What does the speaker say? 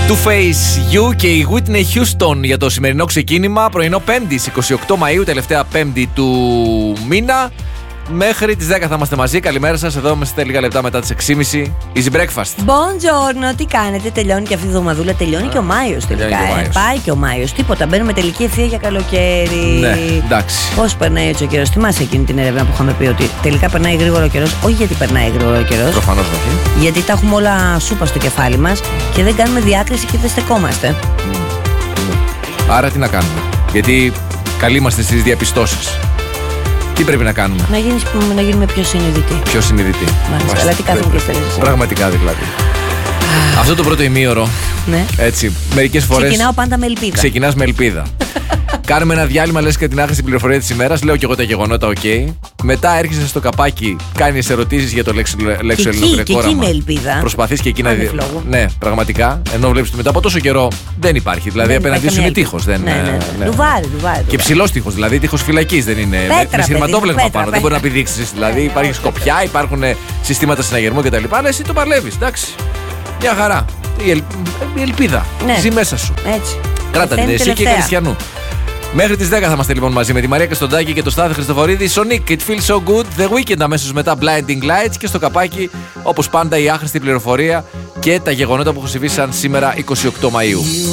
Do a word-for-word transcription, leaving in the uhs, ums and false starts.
Two Face You και η Whitney Houston για το σημερινό ξεκίνημα. Πρωινό Πέμπτη, εικοστή ογδόη Μαΐου, τελευταία Πέμπτη του μήνα. Μέχρι τις δέκα θα είμαστε μαζί. Καλημέρα σας. Εδώ είμαστε λίγα λεπτά μετά τις έξι και μισή. Easy breakfast. Buongiorno, τι κάνετε? Τελειώνει και αυτή η εβδομαδούλα. Τελειώνει yeah. και ο Μάιος τελικά. Και ο Μάιος. Ε, πάει και ο Μάιος. Τίποτα. Μπαίνουμε τελική ευθεία για καλοκαίρι. Ναι, εντάξει. Πώς περνάει έτσι ο καιρός? Θυμάσαι εκείνη την έρευνα που είχαμε πει ότι τελικά περνάει γρήγορα ο καιρός? Όχι γιατί περνάει γρήγορα ο καιρός. Προφανώς όχι. Γιατί τα έχουμε όλα σούπα στο κεφάλι μας και δεν κάνουμε διάκριση και δεν στεκόμαστε. Mm. Mm. Άρα τι να κάνουμε? Γιατί καλοί είμαστε στις διαπιστώσεις. Τι πρέπει να κάνουμε? Να, γίνεις, να γίνουμε πιο συνειδητοί. Πιο συνειδητοί. Μάλιστα. Αλλά τι κάθομαι και στέλνεις? Πραγματικά δηλαδή. Αυτό το πρώτο ημίωρο. Ναι. Έτσι. Μερικές φορές. Ξεκινάω πάντα με ελπίδα. Ξεκινάς με ελπίδα. Κάνουμε ένα διάλειμμα, λες και την άχρηστη πληροφορία της ημέρας. Λέω και εγώ τα γεγονότα, οκ. Okay. Μετά έρχεσαι στο καπάκι, κάνεις ερωτήσεις για το λέξο ελληνικό όραμα. Και εκεί με ελπίδα. Προσπαθείς και εκεί να δει. Ναι, πραγματικά. Ενώ βλέπεις μετά από τόσο καιρό δεν υπάρχει. Δηλαδή απέναντί σου είναι τείχος. Ναι, ναι, ναι. ναι. Λουβάρι, λουβάρι. Και ψηλός τείχος, δηλαδή τείχος φυλακής δεν είναι. Με σειρματόβλεγμα πάνω. Πέτρα. Δεν μπορεί να πηδήξεις. Δηλαδή υπάρχει σκοπιά, υπάρχουν συστήματα συναγερμού κτλ. Αλλά εσύ το παλεύεις, εντάξει. Μια χαρά. Η, ελ... η ελπίδα ναι. ζει μέσα σου. Έτσι. Κράτα την εσύ και Χριστιανού. Μέχρι τις δέκα θα είμαστε λοιπόν μαζί με τη Μαρία Καστοντάκη και το Στάθη Χριστοφορίδη. Sonic, It Feels So Good, The Weekend αμέσως μετά Blinding Lights και στο καπάκι όπως πάντα η άχρηστη πληροφορία και τα γεγονότα που έχουν συμβεί σαν σήμερα εικοστή ογδόη Μαΐου.